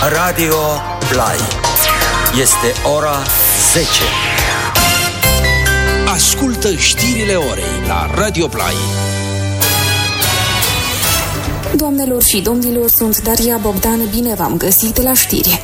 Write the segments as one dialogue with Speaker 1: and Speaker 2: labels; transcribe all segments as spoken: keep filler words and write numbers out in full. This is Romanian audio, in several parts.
Speaker 1: Radio Play. Este ora zece.
Speaker 2: Ascultă știrile orei la Radio Play.
Speaker 3: Doamnelor și domnilor, sunt Daria Bogdan, bine v-am găsit la știri.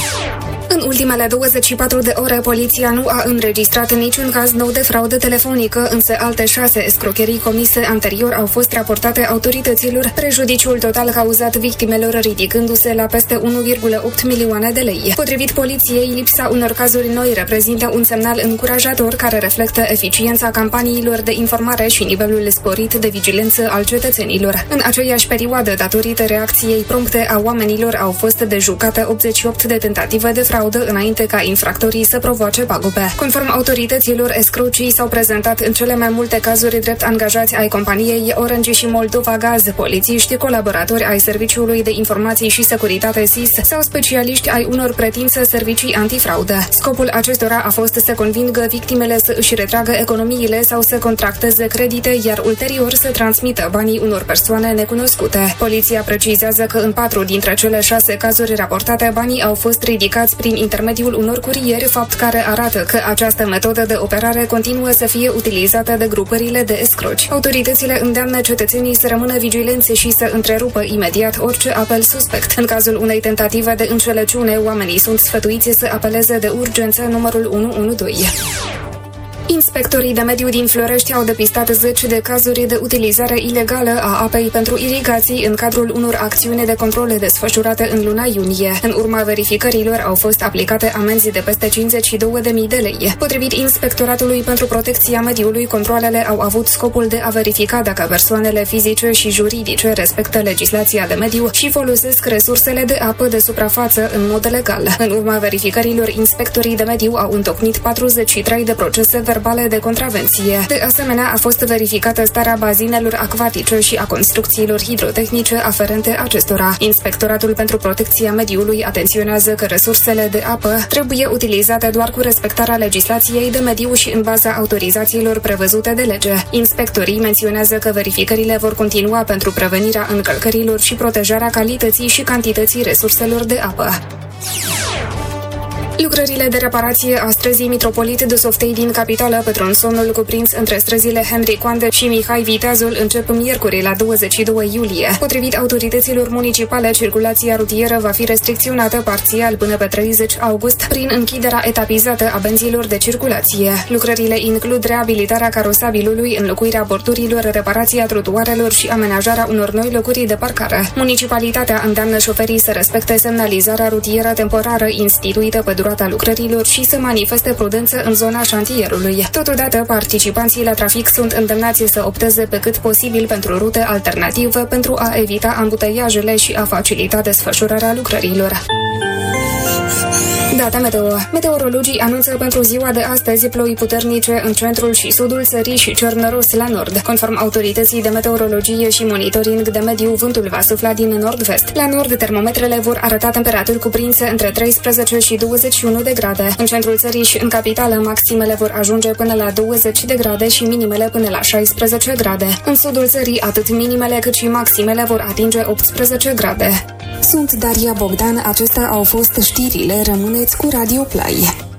Speaker 3: În ultimele douăzeci și patru de ore, poliția nu a înregistrat niciun caz nou de fraudă telefonică, însă alte șase escrocherii comise anterior au fost raportate autorităților, prejudiciul total cauzat victimelor ridicându-se la peste unu virgulă opt milioane de lei. Potrivit poliției, lipsa unor cazuri noi reprezintă un semnal încurajator care reflectă eficiența campaniilor de informare și nivelul sporit de vigilență al cetățenilor. În aceeași perioadă, datorită reacției prompte a oamenilor, au fost dejucate optzeci și opt de tentative de fraudă înainte ca infractorii să provoace pagube. Conform autorităților, escrocii s-au prezentat în cele mai multe cazuri drept angajați ai companiei Orange și Moldova Gaz, polițiști, colaboratori ai Serviciului de Informații și Securitate S I S sau specialiști ai unor pretinse servicii antifraudă. Scopul acestora a fost să convingă victimele să își retragă economiile sau să contracteze credite, iar ulterior să transmită banii unor persoane necunoscute. Poliția precizează că în patru dintre cele șase cazuri raportate, banii au fost ridicați prin intermediul unor curieri, fapt care arată că această metodă de operare continuă să fie utilizată de grupările de escroci. Autoritățile îndeamnă cetățenii să rămână vigilenți și să întrerupă imediat orice apel suspect. În cazul unei tentative de înșelăciune, oamenii sunt sfătuiți să apeleze de urgență numărul unu unu doi. Inspectorii de mediu din Florești au depistat zeci de cazuri de utilizare ilegală a apei pentru irigații în cadrul unor acțiuni de controle desfășurate în luna iunie. În urma verificărilor au fost aplicate amenzi de peste cincizeci și două de mii de lei. Potrivit Inspectoratului pentru Protecția Mediului, controalele au avut scopul de a verifica dacă persoanele fizice și juridice respectă legislația de mediu și folosesc resursele de apă de suprafață în mod legal. În urma verificărilor, inspectorii de mediu au întocmit patruzeci și trei de procese verbale de contravenție. De asemenea, a fost verificată starea bazinelor acvatice și a construcțiilor hidrotehnice aferente acestora. Inspectoratul pentru Protecția Mediului atenționează că resursele de apă trebuie utilizate doar cu respectarea legislației de mediu și în baza autorizațiilor prevăzute de lege. Inspectorii menționează că verificările vor continua pentru prevenirea încălcărilor și protejarea calității și cantității resurselor de apă. Lucrările de reparație a străzii Mitropolit de Softei din capitală pe tronsonul cuprins între străzile Henri Coande și Mihai Viteazul încep miercuri la douăzeci și doi iulie. Potrivit autorităților municipale, circulația rutieră va fi restricționată parțial până pe treizeci august prin închiderea etapizată a benzilor de circulație. Lucrările includ reabilitarea carosabilului, înlocuirea bordurilor, reparația trotuarelor și amenajarea unor noi locuri de parcare. Municipalitatea îndeamnă șoferii să respecte semnalizarea rutieră temporară instituită pe durata lucrărilor și să manifeste prudență în zona șantierului. Totodată, participanții la trafic sunt îndemnați să opteze pe cât posibil pentru rute alternative pentru a evita ambuteiajele și a facilita desfășurarea lucrărilor. Data meteo. Meteorologii anunță pentru ziua de astăzi ploi puternice în centrul și sudul țării și cer noros la nord. Conform autorității de meteorologie și monitoring de mediu, vântul va sufla din nord-vest. La nord, termometrele vor arăta temperaturi cuprinse între treisprezece și douăzeci și unu de grade. În centrul țării și în capitală, maximele vor ajunge până la douăzeci de grade și minimele până la șaisprezece grade. În sudul țării, atât minimele cât și maximele vor atinge optsprezece grade. Sunt Daria Bogdan, acestea au fost știrile, rămâneți cu Radio Play.